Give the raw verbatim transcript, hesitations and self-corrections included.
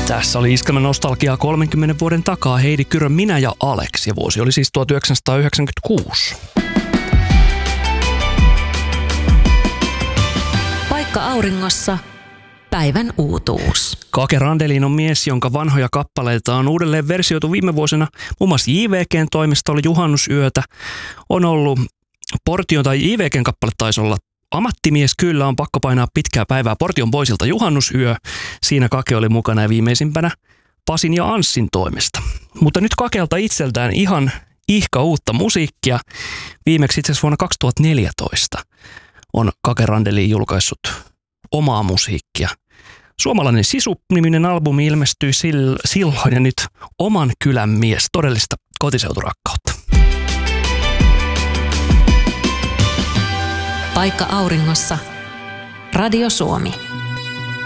Tässä oli Iskelmän nostalgiaa kolmenkymmenen vuoden takaa. Heidi Kyrön Minä ja Alex, ja vuosi oli siis tuhatyhdeksänsataayhdeksänkymmentäkuusi. Paikka auringossa. Päivän uutuus. Kake Randelin on mies, jonka vanhoja kappaleita on uudelleen versioitu viime vuosina. Muun muassa J V G:n toimestolla Juhannusyötä on ollut Portion, tai J V G:n kappale taisi olla Ammattimies kyllä, on pakko painaa pitkää päivää Portion Boysilta Juhannusyö. Siinä Kake oli mukana ja viimeisimpänä Pasin ja Anssin toimesta. Mutta nyt Kakelta itseltään ihan ihka uutta musiikkia. Viimeksi itse asiassa vuonna kaksituhattaneljätoista on Kake Randelin julkaissut omaa musiikkia. Suomalainen Sisu-niminen albumi ilmestyi silloin ja nyt Oman kylän mies, todellista kotiseuturakkautta. Paikka auringossa. Radio Suomi.